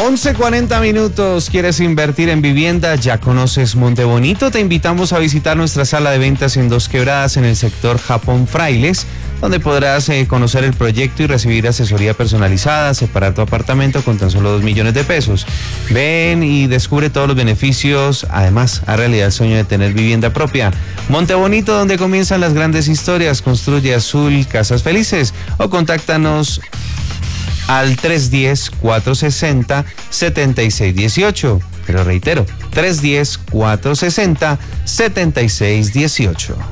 11:40. ¿Quieres invertir en vivienda? ¿Ya conoces Montebonito? Te invitamos a visitar nuestra sala de ventas en Dos Quebradas, en el sector Japón Frailes, donde podrás conocer el proyecto y recibir asesoría personalizada, separar tu apartamento con tan solo 2 millones de pesos. Ven y descubre todos los beneficios. Además, haz realidad el sueño de tener vivienda propia. Montebonito, donde comienzan las grandes historias. Construye Azul Casas Felices o contáctanos al 310-460-7618. Pero reitero, 310-460-7618.